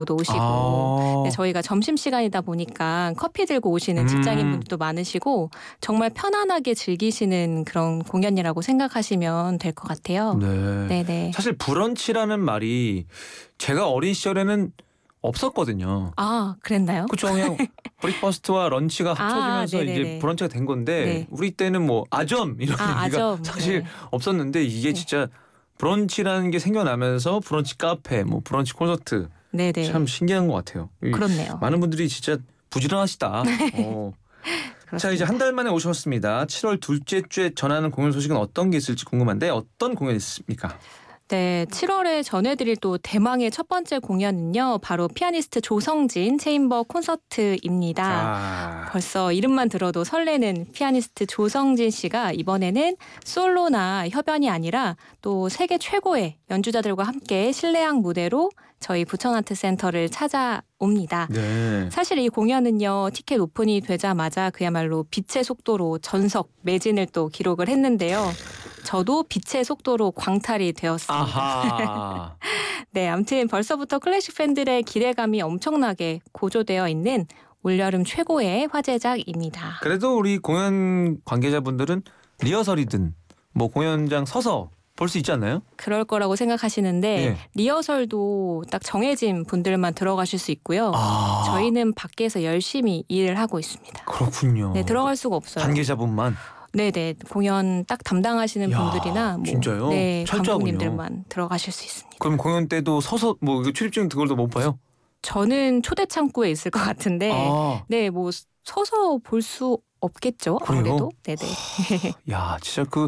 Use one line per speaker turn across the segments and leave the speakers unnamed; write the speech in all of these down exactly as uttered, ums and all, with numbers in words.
도 오시고
아.
네, 저희가 점심시간이다 보니까 커피 들고 오시는
음.
직장인분들도 많으시고 정말 편안하게 즐기시는 그런 공연이라고 생각하시면 될 것 같아요.
네.
네네.
사실 브런치라는 말이 제가 어린 시절에는 없었거든요.
아 그랬나요?
그쵸. 그냥 브레이크퍼스트와 런치가
아
합쳐지면서 이제
네네네.
브런치가 된 건데
네.
우리 때는 뭐 아점 이런
아
얘기가
아점.
사실
네.
없었는데 이게
네.
진짜 브런치라는 게 생겨나면서 브런치 카페, 뭐 브런치 콘서트 참
네네.
신기한 것 같아요. 이
그렇네요.
많은 분들이 진짜 부지런하시다. 어. 자 이제
그렇습니다.
한 달 만에 오셨습니다. 칠월 둘째 주에 전하는 공연 소식은 어떤 게 있을지 궁금한데 어떤 공연이 있습니까?
네, 칠월에 전해드릴 또 대망의 첫 번째 공연은요. 바로 피아니스트 조성진 체인버 콘서트입니다.
자,
벌써 이름만 들어도 설레는 피아니스트 조성진 씨가 이번에는 솔로나 협연이 아니라 또 세계 최고의 연주자들과 함께 실내악 무대로 저희 부천아트센터를 찾아옵니다.
네.
사실 이 공연은요. 티켓 오픈이 되자마자 그야말로 빛의 속도로 전석 매진을 또 기록을 했는데요. 저도 빛의 속도로 광탈이 되었습니다.
아하.
네, 아무튼 벌써부터 클래식 팬들의 기대감이 엄청나게 고조되어 있는 올여름 최고의 화제작입니다.
그래도 우리 공연 관계자분들은 리허설이든 뭐 공연장 서서 볼 수 있지 않나요?
그럴 거라고 생각하시는데
예.
리허설도 딱 정해진 분들만 들어가실 수 있고요.
아,
저희는 밖에서 열심히 일을 하고 있습니다.
그렇군요.
네, 들어갈 수가 없어요.
관계자분만.
네네, 공연 딱 담당하시는
야,
분들이나 뭐
진짜요?
네,
철저하군요.
감독님들만 들어가실 수 있습니다.
그럼 공연 때도 서서 뭐 이거 출입증 그걸도 못 봐요?
저는 초대 창구에 있을 것 같은데
아,
네, 뭐 서서 볼 수 없겠죠.
그래요?
아무래도. 네네.
야, 진짜 그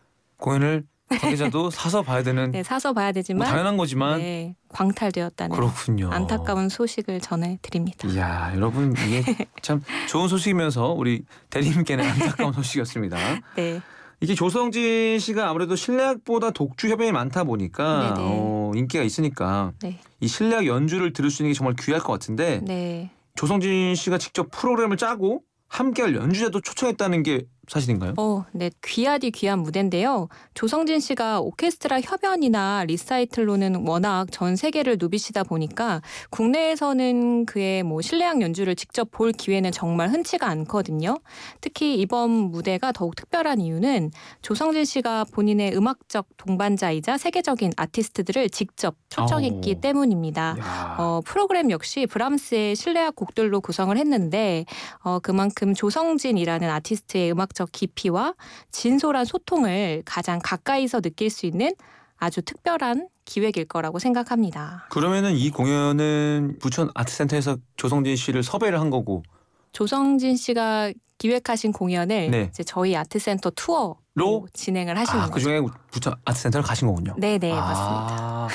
공연을 관계자도 사서 봐야 되는
네, 사서 봐야
뭐
되지만
당연한 거지만
네, 광탈되었다는
그렇군요.
안타까운 소식을 전해드립니다.
이야, 여러분 이게 참 좋은 소식이면서 우리 대리님께는 안타까운 소식이었습니다.
네,
이게 조성진 씨가 아무래도 실내악보다 독주 협연이 많다 보니까
네네.
어, 인기가 있으니까
네,
이 실내악 연주를 들을 수 있는 게 정말 귀할 것 같은데
네.
조성진 씨가 직접 프로그램을 짜고 함께할 연주자도 초청했다는 게 사실인가요?
어, 네, 귀하디 귀한 무대인데요. 조성진 씨가 오케스트라 협연이나 리사이틀로는 워낙 전 세계를 누비시다 보니까 국내에서는 그의 뭐 실내악 연주를 직접 볼 기회는 정말 흔치가 않거든요. 특히 이번 무대가 더욱 특별한 이유는 조성진 씨가 본인의 음악적 동반자이자 세계적인 아티스트들을 직접 초청했기
오.
때문입니다.
야.
어, 프로그램 역시 브람스의 실내악 곡들로 구성을 했는데 어, 그만큼 조성진이라는 아티스트의 음악적 깊이와 진솔한 소통을 가장 가까이서 느낄 수 있는 아주 특별한 기획일 거라고 생각합니다.
그러면은 이 공연은 부천 아트센터에서 조성진 씨를 섭외를 한 거고
조성진 씨가 기획하신 공연을
네.
이제 저희 아트센터 투어로
로?
진행을 하시는
아,
거죠.
그중에 부천 아트센터를 가신 거군요.
네네,
아,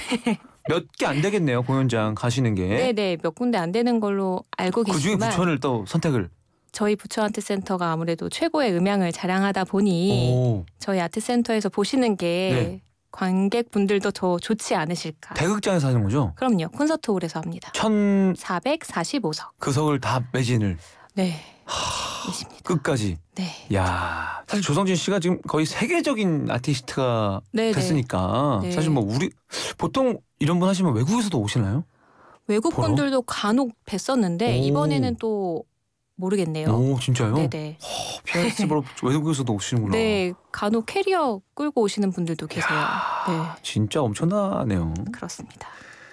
몇 개 안 되겠네요, 공연장 가시는 게.
네네, 몇 군데 안 되는 걸로 알고
그중에
계시지만
부천을 또 선택을.
저희 부천 아트센터가 아무래도 최고의 음향을 자랑하다 보니
오.
저희 아트센터에서 보시는 게
네.
관객분들도 더 좋지 않으실까.
대극장에서 하는 거죠?
그럼요. 콘서트홀에서 합니다.
천
사백사십오 석.
그 석을 다 매진을
네. 이십니다.
끝까지.
네.
야, 사실 조성진 씨가 지금 거의 세계적인 아티스트가
네네.
됐으니까
네.
사실 뭐 우리 보통 이런 분 하시면 외국에서도 오시나요?
외국
보러?
분들도 간혹 뵀었는데
오.
이번에는 또 모르겠네요.
오, 진짜요?
네네.
어, 피아니스트 보러 외국에서도 오시는구나.
네. 간혹 캐리어 끌고 오시는 분들도 계세요. 네.
진짜 엄청나네요.
그렇습니다.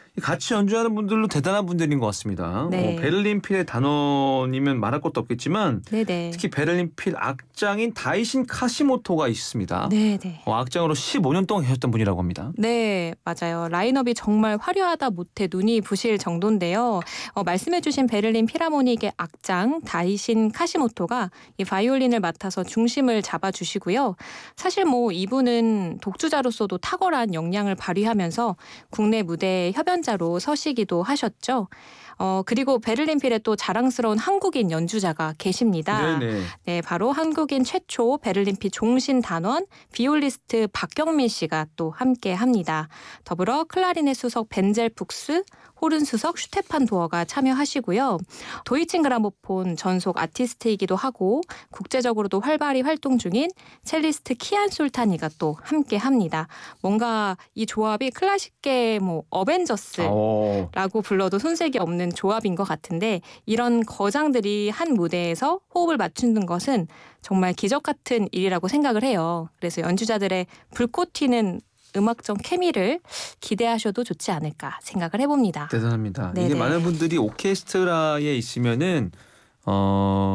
같이 연주하는 분들도 대단한 분들인 것 같습니다.
네.
어, 베를린 필의 단원이면 말할 것도 없겠지만
네네.
특히 베를린 필 악장인 다이신 카시모토가 있습니다.
네네.
어, 악장으로 십오 년 동안 계셨던 분이라고 합니다.
네, 맞아요. 라인업이 정말 화려하다 못해 눈이 부실 정도인데요. 어, 말씀해주신 베를린 필하모닉의 악장 다이신 카시모토가 이 바이올린을 맡아서 중심을 잡아주시고요. 사실 뭐 이분은 독주자로서도 탁월한 역량을 발휘하면서 국내 무대의 협연자로 서시기도 하셨죠. 어, 그리고 베를린 필에 또 자랑스러운 한국인 연주자가 계십니다.
네네.
네, 바로 한국인 최초 베를린 필 종신 단원 비올리스트 박경민 씨가 또 함께 합니다. 더불어 클라리넷 수석 벤젤 푹스, 호른수석, 슈테판 도어가 참여하시고요. 도이친 그라모폰 전속 아티스트이기도 하고 국제적으로도 활발히 활동 중인 첼리스트 키안 솔타니가 또 함께합니다. 뭔가 이 조합이 클래식계 뭐 어벤져스라고
오.
불러도 손색이 없는 조합인 것 같은데 이런 거장들이 한 무대에서 호흡을 맞추는 것은 정말 기적 같은 일이라고 생각을 해요. 그래서 연주자들의 불꽃 튀는 음악적 케미를 기대하셔도 좋지 않을까 생각을 해봅니다.
대단합니다.
네네.
이게 많은 분들이 오케스트라에 있으면은 어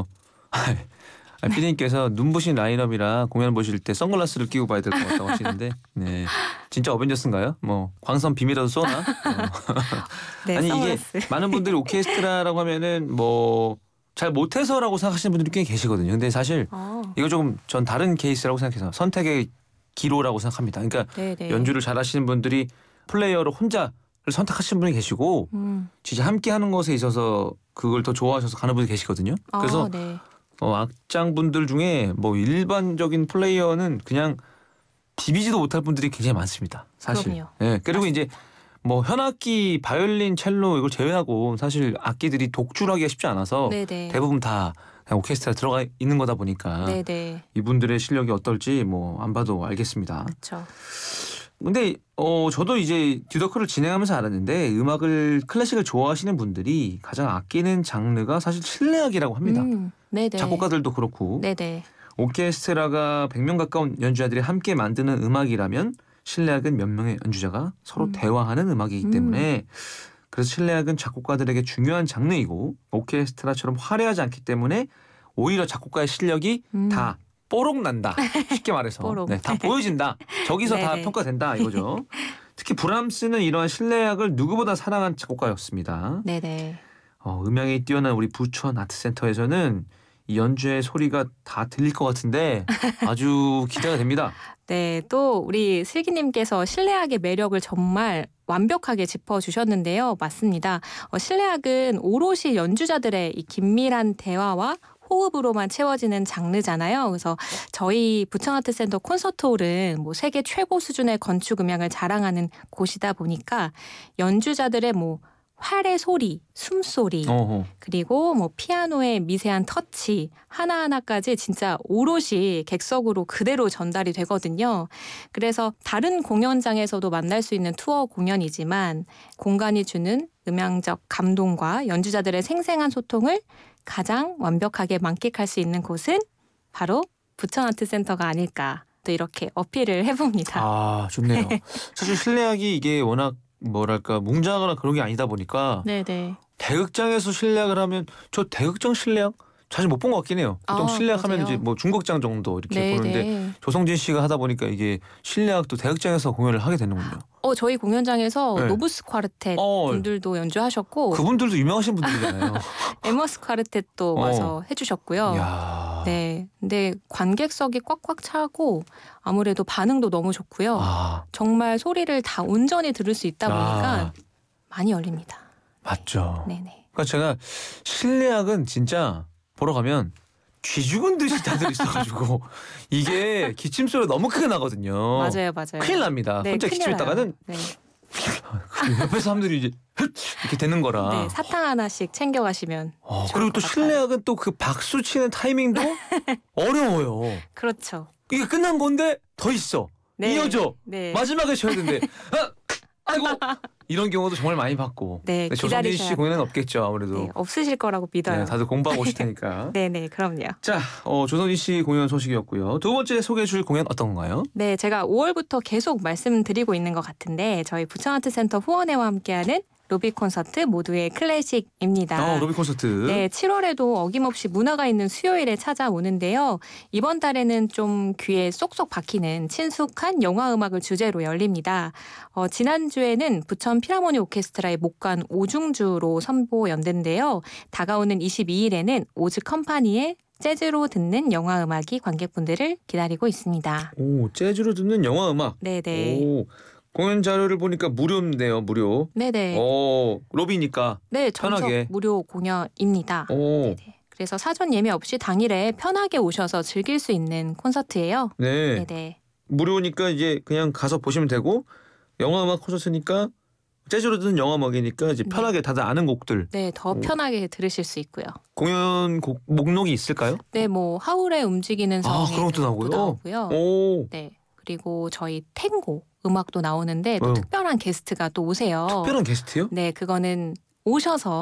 피디님께서 눈부신 라인업이라 공연 보실 때 선글라스를 끼고 봐야 될 것 같다고 하시는데 네 진짜 어벤져스인가요? 뭐 광선 빔이라도 쏘나? 어.
네,
아니
선글라스.
이게 많은 분들이 오케스트라라고 하면은 뭐 잘 못해서라고 생각하시는 분들이 꽤 계시거든요. 근데 사실
어,
이거 조금 전 다른 케이스라고 생각해서 선택의 기로라고 생각합니다. 그러니까
네네.
연주를 잘하시는 분들이 플레이어로 혼자를 선택하시는 분이 계시고
음.
진짜 함께하는 것에 있어서 그걸 더 좋아하셔서 가는 분이 계시거든요. 그래서
아, 네.
어, 악장분들 중에 뭐 일반적인 플레이어는 그냥 비비지도 못할 분들이 굉장히 많습니다. 사실.
그럼요.
예. 그리고
맞습니다.
이제 뭐 현악기, 바이올린, 첼로 이걸 제외하고 사실 악기들이 독주하기가 쉽지 않아서
네네.
대부분 다 그냥 오케스트라 들어가 있는 거다 보니까
네네.
이분들의 실력이 어떨지 뭐 안 봐도 알겠습니다.
그렇죠.
근데 어 저도 이제 듀더크를 진행하면서 알았는데 음악을 클래식을 좋아하시는 분들이 가장 아끼는 장르가 사실 실내악이라고 합니다.
음, 네네.
작곡가들도 그렇고
네네.
오케스트라가 백 명 가까운 연주자들이 함께 만드는 음악이라면 실내악은 몇 명의 연주자가 서로
음.
대화하는 음악이기
음.
때문에 그래서 실내악은 작곡가들에게 중요한 장르이고 오케스트라처럼 화려하지 않기 때문에 오히려 작곡가의 실력이
음.
다 뽀록 난다. 쉽게 말해서
뽀록.
네, 다 보여진다. 저기서 다
네네.
평가된다 이거죠. 특히 브람스는 이러한 실내악을 누구보다 사랑한 작곡가였습니다.
네네.
어, 음향이 뛰어난 우리 부천 아트센터에서는 이 연주의 소리가 다 들릴 것 같은데 아주 기대가 됩니다.
네, 또 우리 슬기님께서 실내악의 매력을 정말 완벽하게 짚어주셨는데요. 맞습니다. 어, 실내악은 오롯이 연주자들의 이 긴밀한 대화와 호흡으로만 채워지는 장르잖아요. 그래서 저희 부천아트센터 콘서트홀은 뭐 세계 최고 수준의 건축 음향을 자랑하는 곳이다 보니까 연주자들의 뭐 활의 소리, 숨소리,
어허.
그리고 뭐 피아노의 미세한 터치 하나하나까지 진짜 오롯이 객석으로 그대로 전달이 되거든요. 그래서 다른 공연장에서도 만날 수 있는 투어 공연이지만 공간이 주는 음향적 감동과 연주자들의 생생한 소통을 가장 완벽하게 만끽할 수 있는 곳은 바로 부천아트센터가 아닐까 또 이렇게 어필을 해봅니다.
아 좋네요. 사실 실내악이 이게 워낙 뭐랄까 뭉장하거나 그런 게 아니다 보니까
네네.
대극장에서 실내악을 하면 저 대극장 실내악 자주 못 본 것 같긴 해요. 보통
아,
실내악 하면
그러세요?
이제 뭐 중극장 정도 이렇게
네네.
보는데 조성진 씨가 하다 보니까 이게 실내악도 대극장에서 공연을 하게 되는군요.
어, 저희 공연장에서
네.
노브스 콰르텟
어,
분들도 연주하셨고
그분들도 유명하신 분들이잖아요.
에머스 콰르텟도
어.
와서 해주셨고요.
이야.
네, 근데 관객석이 꽉꽉 차고 아무래도 반응도 너무 좋고요.
아,
정말 소리를 다 온전히 들을 수 있다 보니까
아,
많이 열립니다.
맞죠.
네네.
그러니까 제가 실내악은 진짜 보러 가면 쥐 죽은 듯이 다들 있어가지고 이게 기침 소리가 너무 크게 나거든요.
맞아요, 맞아요.
큰일 납니다.
네,
혼자
큰일
기침했다가는
나요. 네.
옆에 사람들이 이제 이렇게 되는 거라.
네, 사탕 하나씩 챙겨가시면
어,
좋을
그리고
것
또
같아요.
실내악은 또 그 박수 치는 타이밍도 어려워요.
그렇죠.
이게 끝난 건데 더 있어.
네.
이어져.
네.
마지막에 쳐야 되는데 아, 아이고 이런 경우도 정말 많이 봤고.
네,
근데 조성진 씨
기다리셔야
공연은
합니다.
없겠죠 아무래도.
네, 없으실 거라고 믿어요.
네, 다들 공부하고 오실 테니까.
네네, 그럼요.
자, 어, 조성진 씨 공연 소식이었고요. 두 번째 소개해 줄 공연 어떤 건가요?
네, 제가 오월부터 계속 말씀드리고 있는 것 같은데 저희 부천아트센터 후원회와 함께하는 로비 콘서트 모두의 클래식입니다.
어, 로비 콘서트.
네, 칠월에도 어김없이 문화가 있는 수요일에 찾아오는데요. 이번 달에는 좀 귀에 쏙쏙 박히는 친숙한 영화 음악을 주제로 열립니다. 어, 지난주에는 부천 필하모니 오케스트라의 목관 오중주로 선보 연대인데요. 다가오는 이십이일에는 오즈 컴파니의 재즈로 듣는 영화 음악이 관객분들을 기다리고 있습니다.
오, 재즈로 듣는 영화 음악.
네네.
오, 공연 자료를 보니까 무료인데요, 무료.
네네.
오, 로비니까.
네, 전석
편하게.
무료 공연입니다.
오,
네네. 그래서 사전 예매 없이 당일에 편하게 오셔서 즐길 수 있는 콘서트예요.
네.
네네.
무료니까 이제 그냥 가서 보시면 되고 영화 음악 콘서트니까 재즈로 듣는 영화 음악이니까 이제
네.
편하게 다들 아는 곡들.
네, 더
오.
편하게 들으실 수 있고요.
공연 곡 목록이 있을까요?
네, 뭐 하울의 움직이는 성에
아, 그런 것도 나오고요?
나오고요.
오.
네, 그리고 저희 탱고 음악도 나오는데 또
어.
특별한 게스트가 또 오세요.
특별한 게스트요?
네, 그거는 오셔서